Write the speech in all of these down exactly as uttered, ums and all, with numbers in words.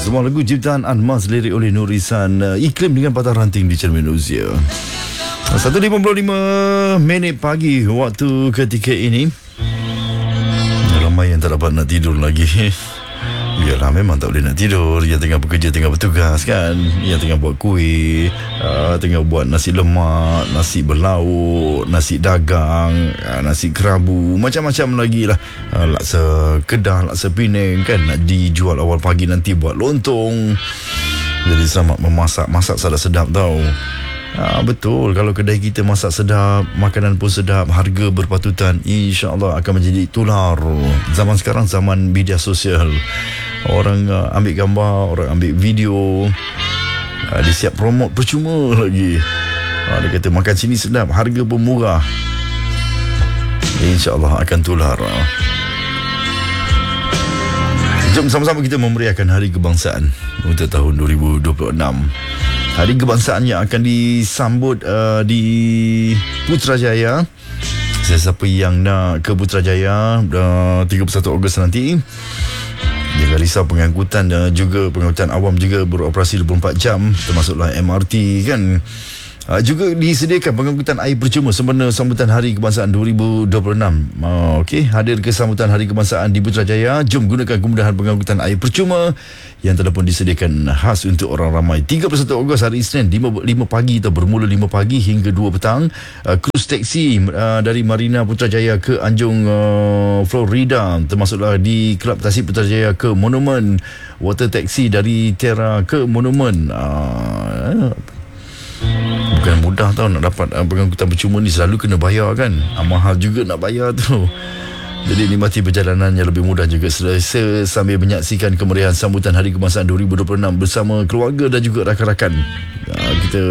Semua lagu ciptaan Anmas, lirik oleh Nurisan, uh, iklim dengan patah ranting di cermin usia. satu lima puluh lima minit pagi waktu ketika ini. Ramai yang tak dapat nak tidur lagi. Yalah, memang tak boleh nak tidur. Yang tengah bekerja, tengah bertugas kan, yang tengah buat kuih, uh, tengah buat nasi lemak, nasi berlauk, nasi dagang, uh, nasi kerabu, macam-macam lagi lah. uh, Laksa Kedah, laksa Penang kan, nak dijual awal pagi nanti buat lontong. Jadi selamat memasak. Masak sedap-sedap tau. Ha, betul, kalau kedai kita masak sedap, makanan pun sedap, harga berpatutan, insya-Allah akan menjadi tular. Zaman sekarang zaman media sosial. Orang uh, ambil gambar, orang ambil video, uh, dia siap promote percuma lagi. uh, Dia kata makan sini sedap, harga pun murah. InsyaAllah akan tular. Jom sama-sama kita memeriahkan Hari Kebangsaan untuk tahun dua ribu dua puluh enam. Hari Kebangsaan yang akan disambut uh, di Putrajaya. Sesiapa yang nak ke Putrajaya uh, tiga puluh satu Ogos nanti, jangan risau, pengangkutan dan juga pengangkutan awam juga beroperasi dua puluh empat jam, termasuklah M R T kan. Uh, juga disediakan pengangkutan air percuma sempena sambutan Hari Kebangsaan dua ribu dua puluh enam. Uh, Okey, hadir ke sambutan Hari Kebangsaan di Putrajaya. Jom gunakan kemudahan pengangkutan air percuma yang telah pun disediakan khas untuk orang ramai. tiga puluh satu Ogos hari Isnin lima pagi atau bermula lima pagi hingga dua petang. Uh, Krus teksi uh, dari Marina Putrajaya ke Anjung uh, Florida, termasuklah di Kelab Tasik Putrajaya ke Monumen. Water taxi dari Terra ke Monumen. Uh, Bukan mudah tau nak dapat uh, pengangkutan percuma ni, selalu kena bayar kan. uh, Mahal juga nak bayar tu. Jadi nikmati perjalanan yang lebih mudah juga selesa sambil menyaksikan kemeriahan sambutan Hari Kebangsaan dua ribu dua puluh enam bersama keluarga dan juga rakan-rakan. uh, Kita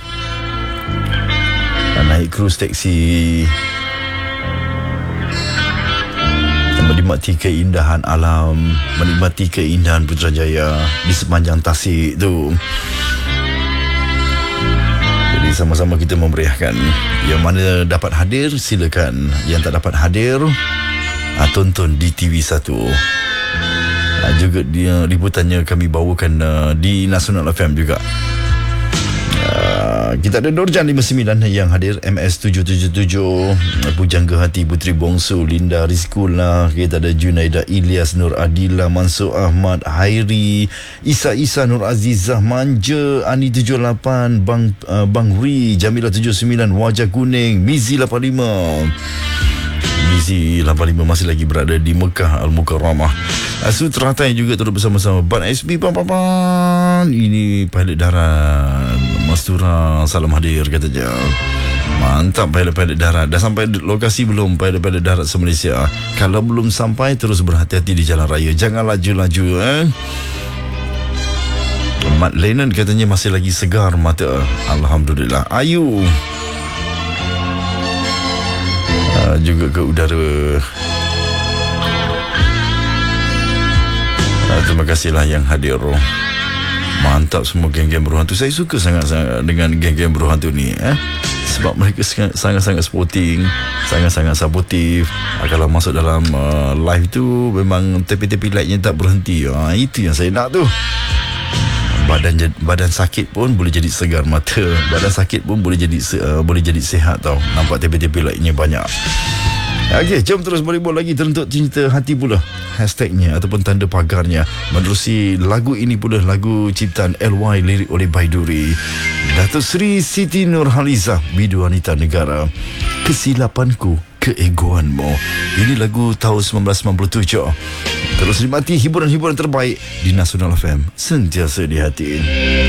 uh, naik krus teksi, menikmati keindahan alam, menikmati keindahan Putrajaya di sepanjang Tasik tu. Jadi sama-sama kita memeriahkan. Yang mana dapat hadir silakan, yang tak dapat hadir uh, tonton di T V satu. uh, Juga dia liputannya kami bawakan uh, di Nasional F M juga. uh, Kita ada Nurjan lima puluh sembilan yang hadir, M S tujuh tujuh tujuh, Pujangga Hati Putri Bongsu, Linda Rizkula. Kita ada Junaida Ilyas, Nur Adila, Mansur Ahmad, Hairi, Isa Isa, Nur Azizah, Manja, Ani tujuh lapan, Bang uh, Bang Ri, Jamila tujuh sembilan, Wajah Kuning, Mizi lapan lima. Mizi lapan lima masih lagi berada di Mekah Al-Mukarramah. Suteratai juga turut bersama-sama. Ban S B pan-pan. Ini pilot darat Mastura, salam hadir katanya. Mantap pilot-pilot darat. Dah sampai lokasi belum pilot-pilot darat se-Malaysia? Kalau belum sampai, terus berhati-hati di jalan raya. Jangan laju-laju eh. Mat Lennon katanya masih lagi segar mata. Alhamdulillah. Ayu uh, juga ke udara. uh, Terima kasihlah yang hadir. Mantap semua geng-geng berhantu. Saya suka sangat-sangat dengan geng-geng berhantu ni eh? Sebab mereka sangat-sangat sporting, sangat-sangat supportive. Kalau masuk dalam uh, live tu, memang tepi-tepi lightnya tak berhenti. uh, Itu yang saya nak tu. Badan badan sakit pun boleh jadi segar mata. Badan sakit pun boleh jadi uh, boleh jadi sihat tau. Nampak tepi-tepi lightnya banyak. Okey, jom terus beribul lagi teruntuk cinta hati pula hashtagnya ataupun tanda pagarnya. Menerusi lagu ini pula lagu ciptaan L Y, lirik oleh Baiduri. Datuk Seri Siti Nurhalizah, bidu wanita negara. Kesilapanku, keegoanmu. Ini lagu tahun sembilan belas sembilan puluh tujuh. Terus nikmati hiburan-hiburan terbaik di Nasional F M, sentiasa di hati.